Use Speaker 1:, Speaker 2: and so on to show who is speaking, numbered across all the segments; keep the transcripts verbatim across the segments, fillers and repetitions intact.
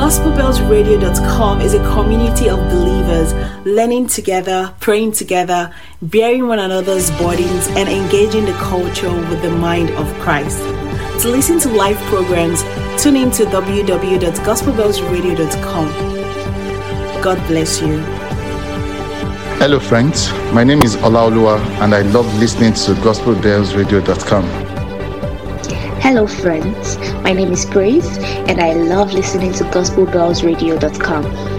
Speaker 1: gospel bells radio dot com is a community of believers learning together, praying together, bearing one another's burdens, and engaging the culture with the mind of Christ. To listen to live programs, tune in to w w w dot gospel bells radio dot com. God bless you.
Speaker 2: Hello friends, my name is Olaoluwa and I love listening to gospel bells radio dot com.
Speaker 3: Hello friends, my name is Praise and I love listening to gospel bells radio dot com.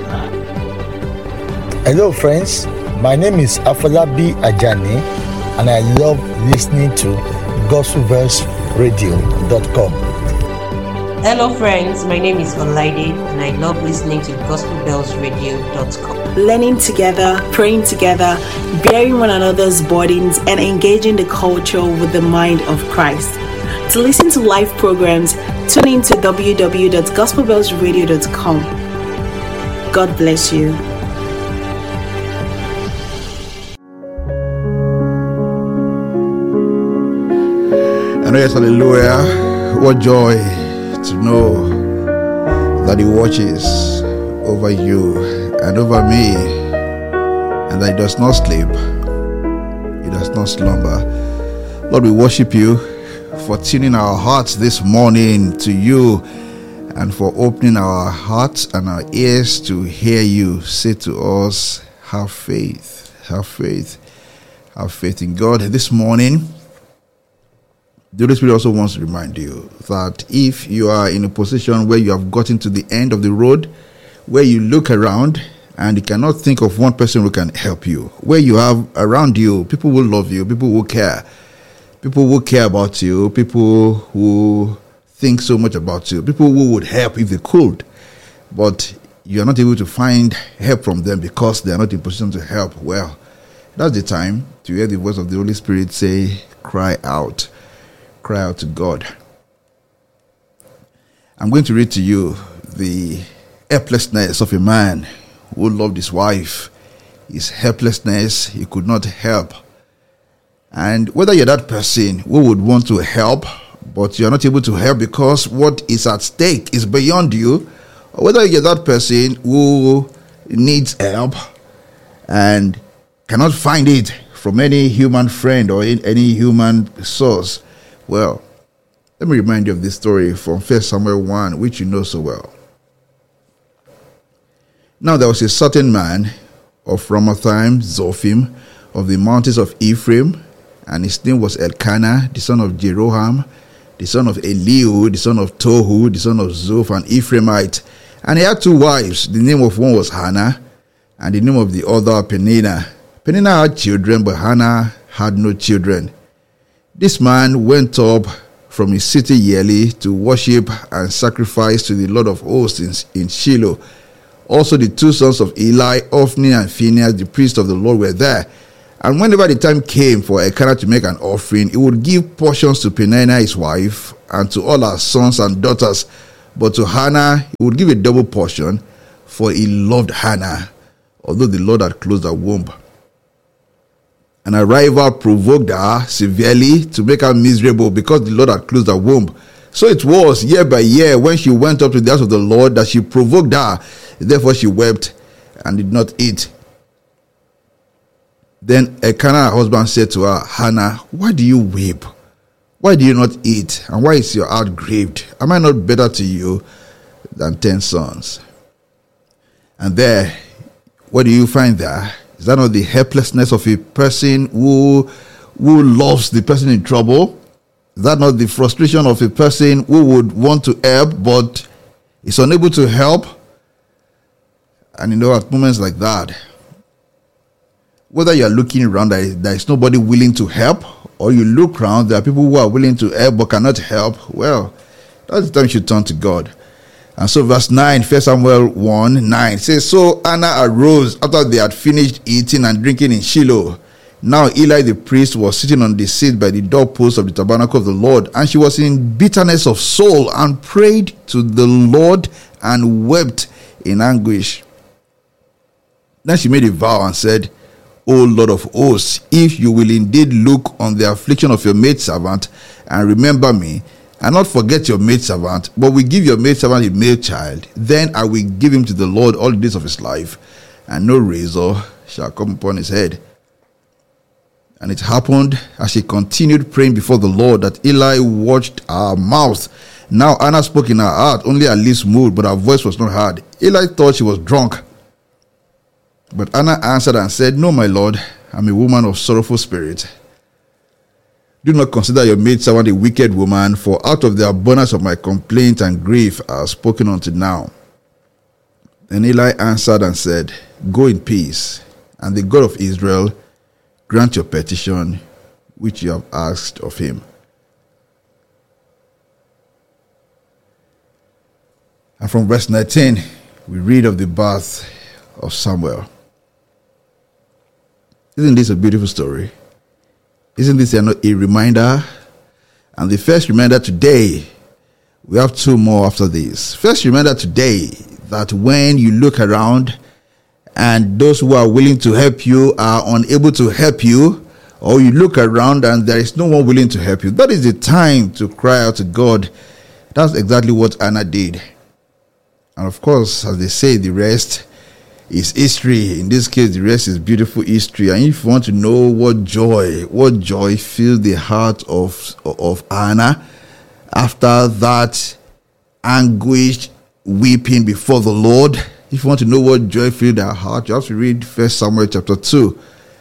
Speaker 4: Hello friends, my name is Afolabi Ajani and I love listening to gospel bells radio dot com.
Speaker 5: Hello friends, my name is Olaide and I love listening to gospel bells radio dot com.
Speaker 1: Learning together, praying together, bearing one another's burdens, and engaging the culture with the mind of Christ. To listen to live programs, tune in to w w w dot gospel bells radio dot com. God bless you.
Speaker 6: And yes, hallelujah. What joy to know that He watches over you and over me, and that He does not sleep, He does not slumber. Lord, we worship You for tuning our hearts this morning to You, and for opening our hearts and our ears to hear You say to us, have faith, have faith, have faith in God. This morning, the Holy Spirit also wants to remind you that if you are in a position where you have gotten to the end of the road, where you look around and you cannot think of one person who can help you, where you have around you people who love you, people who care, people who care about you, people who think so much about you, people who would help if they could, but you are not able to find help from them because they are not in position to help, well, that's the time to hear the voice of the Holy Spirit say, cry out. Cry out to God. I'm going to read to you the helplessness of a man who loved his wife. His helplessness, he could not help. And whether you're that person who would want to help, but you're not able to help because what is at stake is beyond you, or whether you're that person who needs help and cannot find it from any human friend or in any human source, well, let me remind you of this story from First Samuel one, which you know so well. Now there was a certain man of Ramathaim, Zophim, of the mountains of Ephraim, and his name was Elkanah, the son of Jeroham, the son of Elihu, the son of Tohu, the son of Zoph, an Ephraimite. And he had two wives. The name of one was Hannah, and the name of the other Peninnah. Peninnah had children, but Hannah had no children. This man went up from his city yearly to worship and sacrifice to the Lord of hosts in, in Shiloh. Also the two sons of Eli, Ophni and Phinehas, the priests of the Lord, were there. And whenever the time came for Elkanah to make an offering, he would give portions to Peninnah his wife and to all her sons and daughters. But to Hannah, he would give a double portion, for he loved Hannah, although the Lord had closed her womb. And her rival provoked her severely to make her miserable because the Lord had closed her womb. So it was year by year when she went up to the house of the Lord that she provoked her. Therefore she wept and did not eat. Then Elkanah, her husband, said to her, Hannah, why do you weep? Why do you not eat? And why is your heart grieved? Am I not better to you than ten sons? And there, what do you find there? Is that not the helplessness of a person who who loves the person in trouble? Is that not the frustration of a person who would want to help but is unable to help? And you know, at moments like that, whether you are looking around, there is, there is nobody willing to help, or you look around, there are people who are willing to help but cannot help, well, that's the time you should turn to God. And so verse nine, First Samuel one, nine says, So Hannah arose after they had finished eating and drinking in Shiloh. Now Eli the priest was sitting on the seat by the doorpost of the tabernacle of the Lord, and she was in bitterness of soul and prayed to the Lord and wept in anguish. Then she made a vow and said, O Lord of hosts, if you will indeed look on the affliction of your maidservant and remember me, and not forget your maidservant, but will give your maidservant a male child. Then I will give him to the Lord all the days of his life, and no razor shall come upon his head. And it happened as she continued praying before the Lord that Eli watched her mouth. Now Anna spoke in her heart, only her lips moved, but her voice was not heard. Eli thought she was drunk. But Anna answered and said, No, my Lord, I'm a woman of sorrowful spirit. Do not consider your maidservant a wicked woman, for out of the abundance of my complaint and grief I have spoken unto now. Then Eli answered and said, Go in peace, and the God of Israel grant your petition which you have asked of him. And from verse nineteen, we read of the birth of Samuel. Isn't this a beautiful story? Isn't this a reminder? And the first reminder today, we have two more after this. First reminder today that when you look around and those who are willing to help you are unable to help you, or you look around and there is no one willing to help you, that is the time to cry out to God. That's exactly what Anna did. And of course, as they say, the rest is history. In this case, the rest is beautiful history. And if you want to know what joy, what joy filled the heart of, of Anna after that anguished weeping before the Lord, if you want to know what joy filled her heart, you have to read First Samuel chapter two,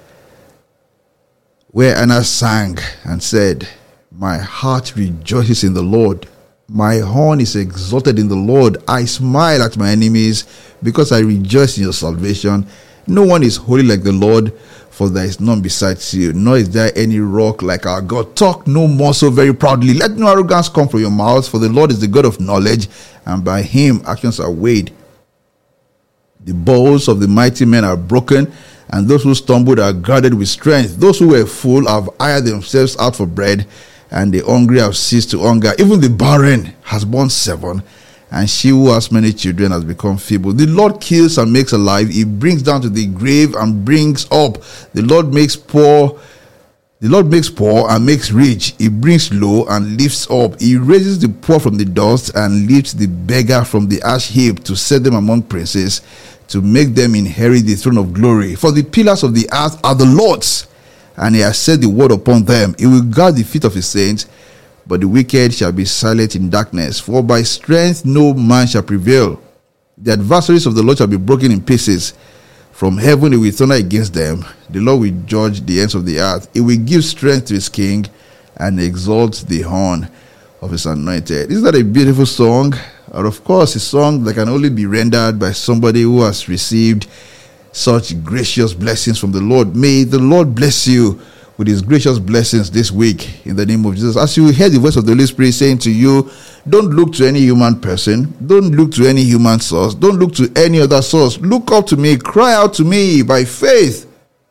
Speaker 6: where Anna sang and said, My heart rejoices in the Lord. My horn is exalted in the Lord. I smile at my enemies because I rejoice in your salvation. No one is holy like the Lord, for there is none besides you, nor is there any rock like our God. Talk no more so very proudly. Let no arrogance come from your mouths, for the Lord is the God of knowledge, and by him actions are weighed. The bows of the mighty men are broken, and those who stumbled are guarded with strength. Those who were full have hired themselves out for bread, and the hungry have ceased to hunger. Even the barren has borne seven, and she who has many children has become feeble. The Lord kills and makes alive. He brings down to the grave and brings up. The Lord makes poor. The Lord makes poor and makes rich. He brings low and lifts up. He raises the poor from the dust and lifts the beggar from the ash heap, to set them among princes, to make them inherit the throne of glory. For the pillars of the earth are the Lord's, and he has set the word upon them. He will guard the feet of his saints, but the wicked shall be silent in darkness. For by strength no man shall prevail. The adversaries of the Lord shall be broken in pieces. From heaven he will thunder against them. The Lord will judge the ends of the earth. He will give strength to his king, and exalt the horn of his anointed. Isn't that a beautiful song? And of course, a song that can only be rendered by somebody who has received such gracious blessings from the Lord. May the Lord bless you with his gracious blessings this week in the name of Jesus. As you hear the voice of the Holy Spirit saying to you, don't look to any human person, don't look to any human source, don't look to any other source. Look up to me, cry out to me by faith,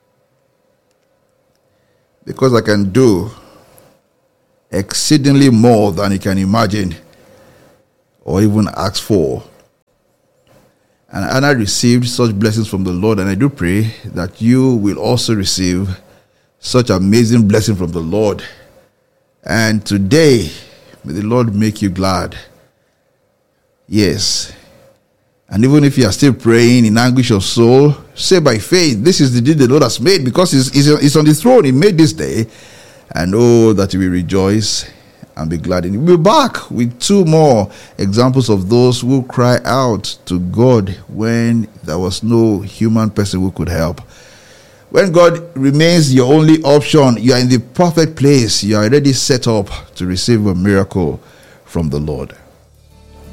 Speaker 6: because I can do exceedingly more than you can imagine or even ask for. And Anna received such blessings from the Lord, and I do pray that you will also receive such amazing blessing from the Lord. And today, may the Lord make you glad. Yes. And even if you are still praying in anguish of soul, say by faith, this is the day the Lord has made, because he's, he's on the throne. He made this day. And oh, that you will rejoice and be glad in it. We'll be back with two more examples of those who cry out to God when there was no human person who could help. When God remains your only option, you are in the perfect place. You are already set up to receive a miracle from the Lord.